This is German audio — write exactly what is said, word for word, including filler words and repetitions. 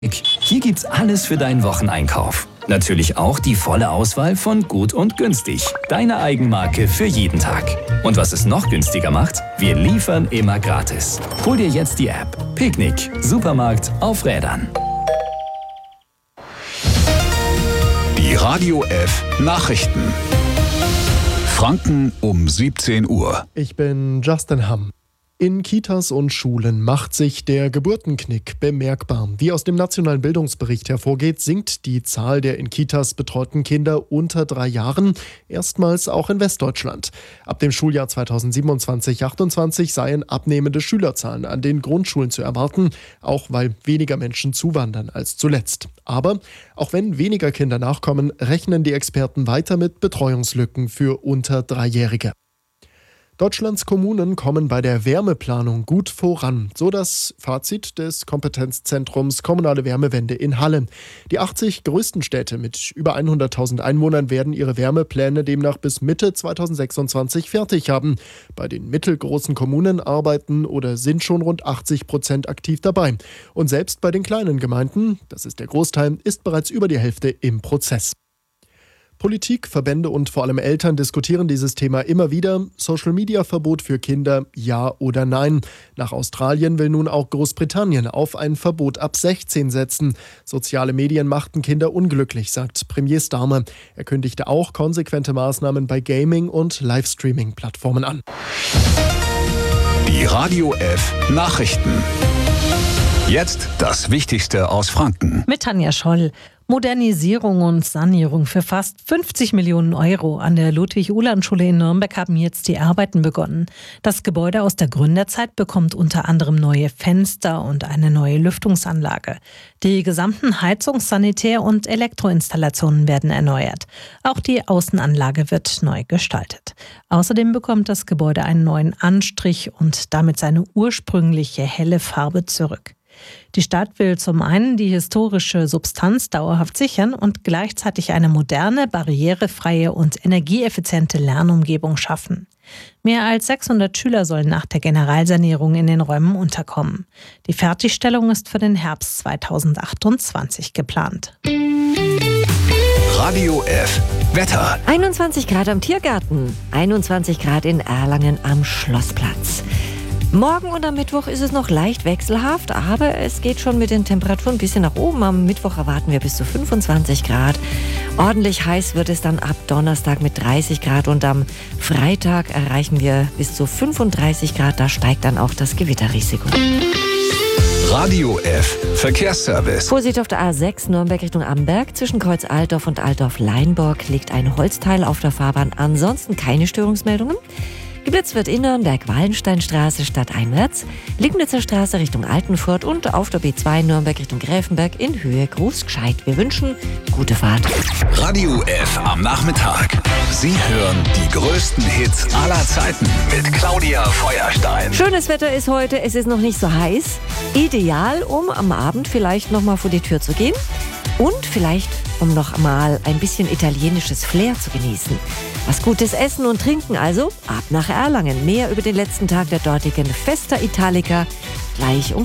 Hier gibt's alles für deinen Wocheneinkauf. Natürlich auch die volle Auswahl von Gut und Günstig. Deine Eigenmarke für jeden Tag. Und was es noch günstiger macht? Wir liefern immer gratis. Hol dir jetzt die App. Picknick. Supermarkt auf Rädern. Die Radio F Nachrichten. Franken um siebzehn Uhr. Ich bin Justin Hamm. In Kitas und Schulen macht sich der Geburtenknick bemerkbar. Wie aus dem Nationalen Bildungsbericht hervorgeht, sinkt die Zahl der in Kitas betreuten Kinder unter drei Jahren, erstmals auch in Westdeutschland. Ab dem Schuljahr zweitausendsiebenundzwanzig achtundzwanzig seien abnehmende Schülerzahlen an den Grundschulen zu erwarten, auch weil weniger Menschen zuwandern als zuletzt. Aber auch wenn weniger Kinder nachkommen, rechnen die Experten weiter mit Betreuungslücken für unter Dreijährige. Deutschlands Kommunen kommen bei der Wärmeplanung gut voran, so das Fazit des Kompetenzzentrums Kommunale Wärmewende in Halle. Die achtzig größten Städte mit über hunderttausend Einwohnern werden ihre Wärmepläne demnach bis Mitte zweitausendsechsundzwanzig fertig haben. Bei den mittelgroßen Kommunen arbeiten oder sind schon rund achtzig Prozent aktiv dabei. Und selbst bei den kleinen Gemeinden, das ist der Großteil, ist bereits über die Hälfte im Prozess. Politik, Verbände und vor allem Eltern diskutieren dieses Thema immer wieder. Social-Media-Verbot für Kinder, ja oder nein? Nach Australien will nun auch Großbritannien auf ein Verbot ab sechzehn setzen. Soziale Medien machten Kinder unglücklich, sagt Premier Starmer. Er kündigte auch konsequente Maßnahmen bei Gaming- und Livestreaming-Plattformen an. Die Radio F Nachrichten. Jetzt das Wichtigste aus Franken. Mit Tanja Scholl. Modernisierung und Sanierung für fast fünfzig Millionen Euro. An der Ludwig-Uhland-Schule in Nürnberg haben jetzt die Arbeiten begonnen. Das Gebäude aus der Gründerzeit bekommt unter anderem neue Fenster und eine neue Lüftungsanlage. Die gesamten Heizungs-, Sanitär- und Elektroinstallationen werden erneuert. Auch die Außenanlage wird neu gestaltet. Außerdem bekommt das Gebäude einen neuen Anstrich und damit seine ursprüngliche helle Farbe zurück. Die Stadt will zum einen die historische Substanz dauerhaft sichern und gleichzeitig eine moderne, barrierefreie und energieeffiziente Lernumgebung schaffen. Mehr als sechshundert Schüler sollen nach der Generalsanierung in den Räumen unterkommen. Die Fertigstellung ist für den Herbst zweitausendachtundzwanzig geplant. Radio F Wetter. einundzwanzig Grad am Tiergarten, einundzwanzig Grad in Erlangen am Schlossplatz. Morgen und am Mittwoch ist es noch leicht wechselhaft, aber es geht schon mit den Temperaturen ein bisschen nach oben. Am Mittwoch erwarten wir bis zu fünfundzwanzig Grad. Ordentlich heiß wird es dann ab Donnerstag mit dreißig Grad und am Freitag erreichen wir bis zu fünfunddreißig Grad. Da steigt dann auch das Gewitterrisiko. Radio F Verkehrsservice. Vorsicht auf der A sechs Nürnberg Richtung Amberg. Zwischen Kreuz Altdorf und Altdorf-Leinburg liegt ein Holzteil auf der Fahrbahn. Ansonsten keine Störungsmeldungen. Geblitzt wird in Nürnberg Wallensteinstraße stadteinwärts, Liegnitzer Straße Richtung Altenfurt und auf der B zwei Nürnberg Richtung Gräfenberg in Höhe Großgscheid. Wir wünschen gute Fahrt. Radio F am Nachmittag. Sie hören die größten Hits aller Zeiten mit Claudia Feuerstein. Schönes Wetter ist heute, es ist noch nicht so heiß. Ideal, um am Abend vielleicht noch mal vor die Tür zu gehen und vielleicht um noch mal ein bisschen italienisches Flair zu genießen. Was Gutes essen und trinken also ab nach Erlangen. Mehr über den letzten Tag der dortigen Festa Italica gleich um